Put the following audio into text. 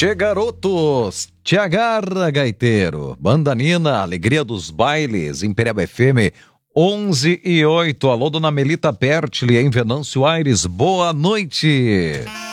Tchê, garotos, te agarra, gaiteiro. Banda Nina, alegria dos bailes, Imperial FM 11:08. Alô, dona Melita Bertli, em Venâncio Aires, boa noite.